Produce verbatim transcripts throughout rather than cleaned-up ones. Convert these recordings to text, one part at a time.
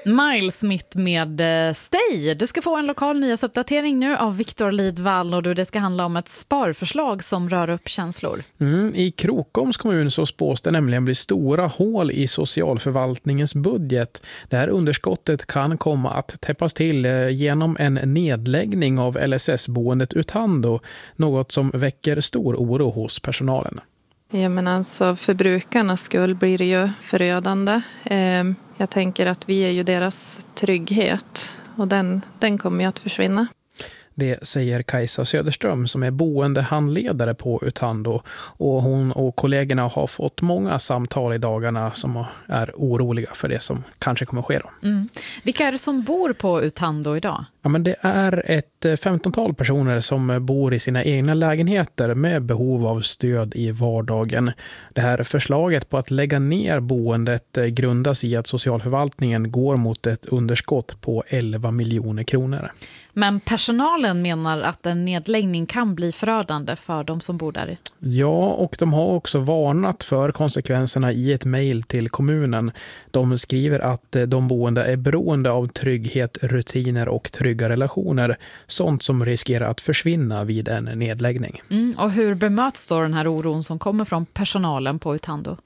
Miles mitt med Stay. Du ska få en lokal nyhetsuppdatering nu av Viktor Lidvall och det ska handla om ett sparförslag som rör upp känslor. Mm, I Krokoms kommun så spås det nämligen bli stora hål i socialförvaltningens budget. Det här underskottet kan komma att täppas till genom en nedläggning av L S S-boendet Utando, något som väcker stor oro hos personalen. Ja, men alltså för brukarnas skull blir det ju förödande. Eh, jag tänker att vi är ju deras trygghet och den, den kommer ju att försvinna. Det säger Kajsa Söderström som är boendehandledare på Utando, och hon och kollegorna har fått många samtal i dagarna som är oroliga för det som kanske kommer ske då. Mm. Vilka är det som bor på Utando idag? Ja, men det är ett femtontal personer som bor i sina egna lägenheter med behov av stöd i vardagen. Det här förslaget på att lägga ner boendet grundas i att socialförvaltningen går mot ett underskott på elva miljoner kronor. Men personalen menar att en nedläggning kan bli förödande för de som bor där. Ja, och de har också varnat för konsekvenserna i ett mejl till kommunen. De skriver att de boende är beroende av trygghet, rutiner och trygga relationer. Sånt som riskerar att försvinna vid en nedläggning. Mm, och hur bemöts då den här oron som kommer från personalen på Utando?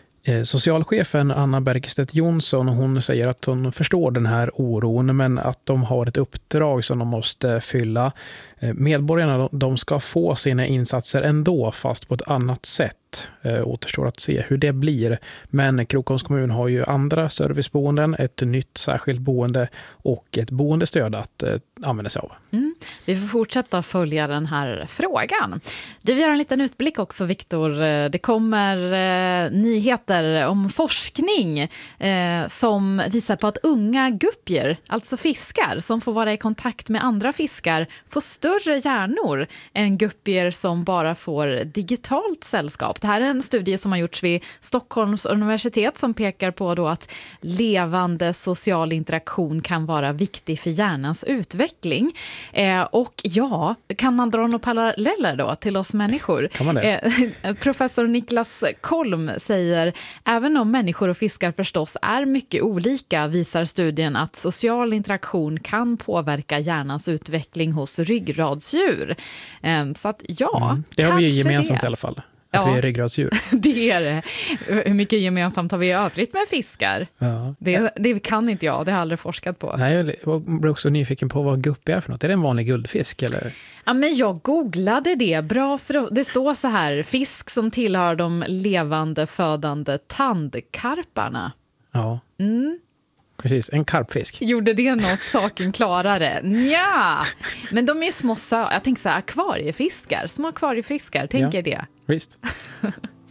Socialchefen Anna Bergstedt Jonsson, hon säger att hon förstår den här oron, men att de har ett uppdrag som de måste fylla. Medborgarna, de ska få sina insatser ändå, fast på ett annat sätt. Återstår att se hur det blir. Men Krokoms kommun har ju andra serviceboenden, ett nytt särskilt boende och ett boendestöd att eh, använda sig av. Mm. Vi får fortsätta följa den här frågan. Du, vi gör en liten utblick också, Viktor. Det kommer eh, nyheter om forskning eh, som visar på att unga guppier, alltså fiskar som får vara i kontakt med andra fiskar, får större hjärnor än guppier som bara får digitalt sällskap. Det här är en studie som har gjorts vid Stockholms universitet som pekar på då att levande social interaktion kan vara viktig för hjärnans utveckling. Eh, och ja, kan man dra några paralleller då till oss människor? Kan man det? Eh, professor Niklas Kolm säger, även om människor och fiskar förstås är mycket olika, visar studien att social interaktion kan påverka hjärnans utveckling hos ryggradsdjur. Eh, så att ja, mm. Det har vi ju gemensamt det. i alla fall. Att ja, vi är ryggradsdjur. Det är det. Hur mycket gemensamt har vi i övrigt med fiskar? Ja. Det, det kan inte jag, det har jag aldrig forskat på. Nej, jag blir också nyfiken på vad guppy är för något. Är det en vanlig guldfisk eller? Ja, men jag googlade det. Bra, för det står så här: fisk som tillhör de levande födande tandkarparna. Ja. Mm. Precis, en karpfisk. Gjorde det något saken klarare? Ja, men de är små, jag tänker så här, akvariefiskar, små akvariefiskar, tänker ja. det. Visst.